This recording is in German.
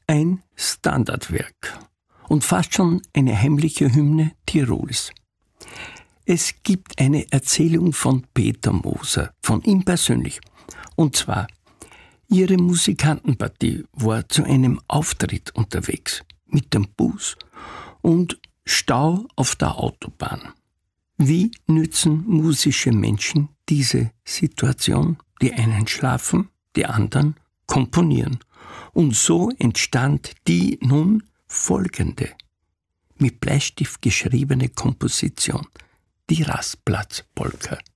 ein Standardwerk und fast schon eine heimliche Hymne Tirols. Es gibt eine Erzählung von Peter Moser, von ihm persönlich. Und zwar, ihre Musikantenpartie war zu einem Auftritt unterwegs mit dem Bus und Stau auf der Autobahn. Wie nützen musische Menschen diese Situation? Die einen schlafen, die anderen komponieren. Und so entstand die nun folgende, mit Bleistift geschriebene Komposition, die Rastplatzpolka.